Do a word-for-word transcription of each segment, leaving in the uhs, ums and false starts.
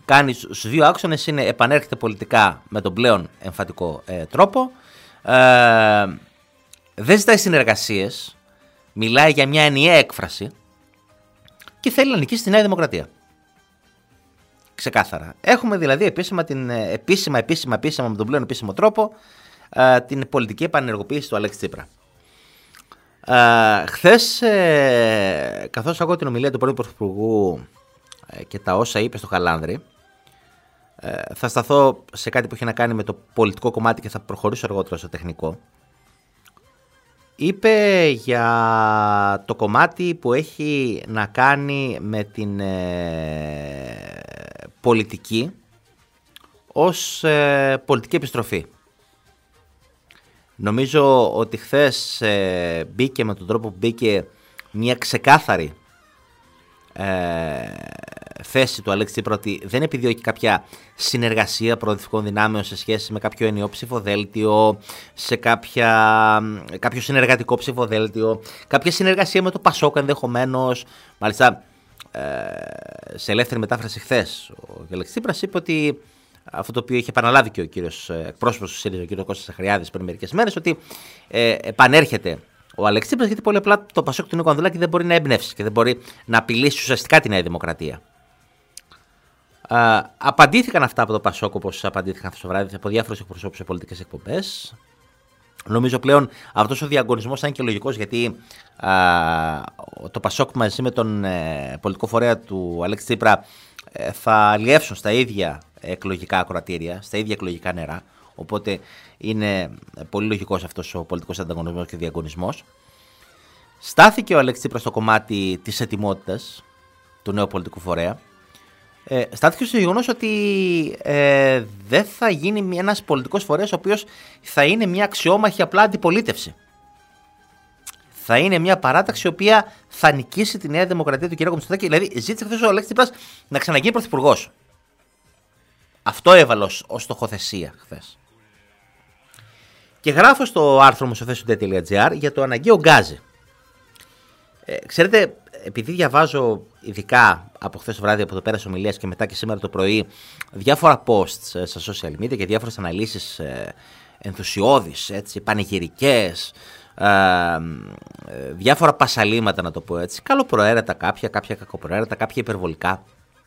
κάνει στους δύο άξονες είναι επανέρχεται πολιτικά με τον πλέον εμφατικό ε, τρόπο, ε, δεν ζητάει συνεργασίες, μιλάει για μια ενιαία έκφραση και θέλει να νικήσει τη Νέα Δημοκρατία. Ξεκάθαρα. Έχουμε δηλαδή επίσημα, την, επίσημα, επίσημα, επίσημα με τον πλέον επίσημο τρόπο ε, την πολιτική επανενεργοποίηση του Αλέξη Τσίπρα. Ε, χθες, ε, καθώς ακούω την ομιλία του πρώην Πρωθυπουργού ε, και τα όσα είπε στο Χαλάνδρη, ε, θα σταθώ σε κάτι που έχει να κάνει με το πολιτικό κομμάτι και θα προχωρήσω αργότερα στο τεχνικό. Είπε για το κομμάτι που έχει να κάνει με την ε, πολιτική ως ε, πολιτική επιστροφή. Νομίζω ότι χθες ε, μπήκε με τον τρόπο που μπήκε μια ξεκάθαρη ε, θέση του Αλέξη Τσίπρα ότι δεν επιδιώκει κάποια συνεργασία προοδευτικών δυνάμεων σε σχέση με κάποιο ενιαίο ψηφοδέλτιο, σε κάποια, κάποιο συνεργατικό ψηφοδέλτιο, κάποια συνεργασία με το Πασόκ ενδεχομένως. Μάλιστα, ε, σε ελεύθερη μετάφραση χθες ο Αλέξης Τσίπρας είπε ότι αυτό το οποίο είχε επαναλάβει και ο κύριος εκπρόσωπος του ΣΥΡΙΖΑ, ο κύριος Κώστας Αχριάδης πριν μερικές μέρες, ότι ε, επανέρχεται ο Αλέξης Τσίπρας γιατί πολύ απλά το Πασόκ του Νίκου Ανδρουλάκη δεν μπορεί να εμπνεύσει και δεν μπορεί να απειλήσει ουσιαστικά τη Νέα Δημοκρατία. Uh, απαντήθηκαν αυτά από το Πασόκ όπως απαντήθηκαν αυτό το βράδυ από διάφορους εκπροσώπους σε πολιτικές εκπομπές. Νομίζω πλέον αυτός ο διαγωνισμός θα είναι και λογικός γιατί uh, το Πασόκ μαζί με τον uh, πολιτικό φορέα του Αλέξη Τσίπρα uh, θα αλλιεύσουν στα ίδια εκλογικά ακροατήρια, στα ίδια εκλογικά νερά. Οπότε είναι πολύ λογικός αυτός ο πολιτικός ανταγωνισμός και διαγωνισμός. Στάθηκε ο Αλέξης Τσίπρας στο κομμάτι της ετοιμότητας του νέου πολιτικού φορέα. Ε, στάθηκε στο γεγονός ότι ε, δεν θα γίνει ένας πολιτικός φορέας ο οποίος θα είναι μια αξιόμαχη απλά αντιπολίτευση. Θα είναι μια παράταξη η οποία θα νικήσει τη Νέα Δημοκρατία του κ. Μητσοτάκη. Δηλαδή ζήτησε χθες ο Αλέξης Τσίπρας να ξαναγίνει πρωθυπουργός. Αυτό έβαλε ως, ως στοχοθεσία χθες. Και γράφω στο άρθρο μου στο facebook τελεία gr για το αναγκαίο γκάζι. Ε, ξέρετε, επειδή διαβάζω ειδικά από χθες το βράδυ, από το πέρας ομιλίας και μετά και σήμερα το πρωί διάφορα posts ε, στα social media και διάφορες αναλύσεις ε, ενθουσιώδεις, έτσι, πανηγυρικές, ε, ε, διάφορα πασαλήματα να το πω έτσι, καλοπροαίρετα κάποια, κάποια κακοπροαίρετα, κάποια υπερβολικά.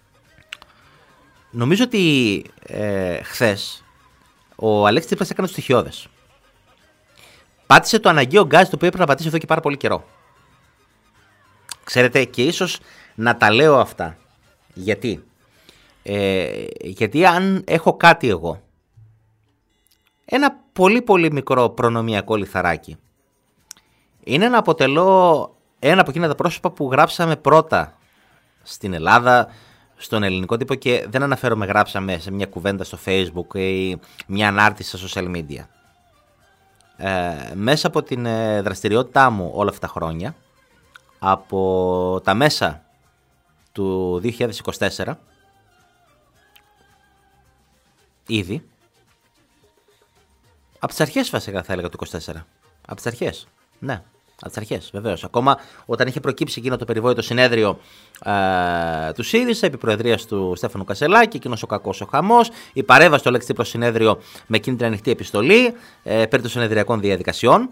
Νομίζω ότι ε, χθες ο Αλέξης Τσίπρας έκανε το στοιχειώδες. Πάτησε το αναγκαίο γκάζι το οποίο έπρεπε να πατήσει εδώ και πάρα πολύ καιρό. Ξέρετε, και ίσως να τα λέω αυτά. Γιατί? Ε, γιατί αν έχω κάτι εγώ, ένα πολύ πολύ μικρό προνομιακό λιθαράκι, είναι να αποτελώ ένα από εκείνα τα πρόσωπα που γράψαμε πρώτα στην Ελλάδα, στον ελληνικό τύπο, και δεν αναφέρομαι γράψαμε σε μια κουβέντα στο Facebook ή μια ανάρτηση στα social media. Ε, μέσα από την ε, δραστηριότητά μου όλα αυτά τα χρόνια, από τα μέσα του δύο χιλιάδες είκοσι τέσσερα, ήδη, από τις αρχές βασικά θα έλεγα του είκοσι τέσσερα, από τις αρχές, ναι. Από τις αρχές, βεβαίως. Ακόμα όταν είχε προκύψει εκείνο το περιβόητο συνέδριο ε, του ΣΥΡΙΖΑ, επί προεδρίας του Στέφανου Κασσελάκη, εκείνος ο κακός ο χαμός, η παρέμβαση του Αλέξη Τσίπρα στο συνέδριο με εκείνη την ανοιχτή επιστολή ε, περί των συνεδριακών διαδικασιών.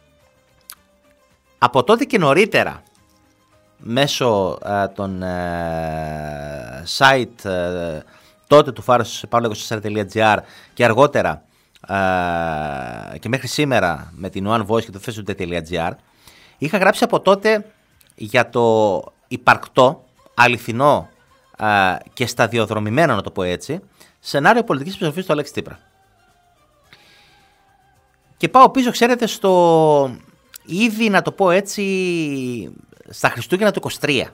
Από τότε και νωρίτερα, μέσω ε, των ε, site ε, τότε του Φάρος παύλα είκοσι τέσσερα τελεία gr και αργότερα Uh, και μέχρι σήμερα με την One Voice και το facebook τελεία gr, είχα γράψει από τότε για το υπαρκτό, αληθινό uh, και σταδιοδρομημένο, να το πω έτσι, σενάριο πολιτικής επιστροφής του Αλέξη Τσίπρα. Και πάω πίσω, ξέρετε, στο ήδη, να το πω έτσι, στα Χριστούγεννα του είκοσι τρία,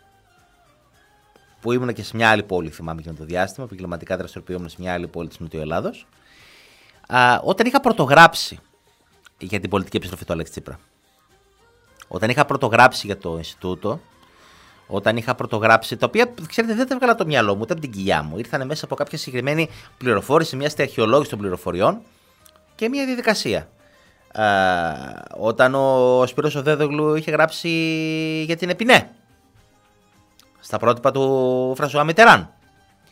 που ήμουν και σε μια άλλη πόλη, θυμάμαι και με το διάστημα, που εγκληματικά δραστηριοποιούμουν σε μια άλλη πόλη της Νοτιοελλάδος. Uh, όταν είχα πρωτογράψει για την πολιτική επιστροφή του Αλέξη Τσίπρα, όταν είχα πρωτογράψει για το Ινστιτούτο, όταν είχα πρωτογράψει, τα οποία, ξέρετε, δεν τα έβγαλα το μυαλό μου, ούτε από την κοιλιά μου, ήρθαν μέσα από κάποια συγκεκριμένη πληροφόρηση, μια στοιχειολόγηση των πληροφοριών και μια διαδικασία. Uh, όταν ο Σπύρος Οδέδογλου είχε γράψει για την Επινέ, στα πρότυπα του Φρανσουά Μιτεράν.